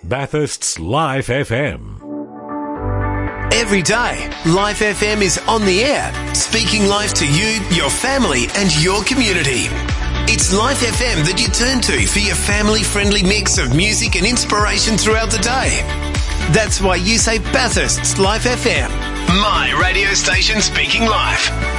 Bathurst's Life FM. Every day, Life FM is on the air, speaking life to you, your family and your community. It's Life FM that you turn to for your family-friendly mix of music and inspiration throughout the day. That's why you say Bathurst's Life FM, my radio station speaking life.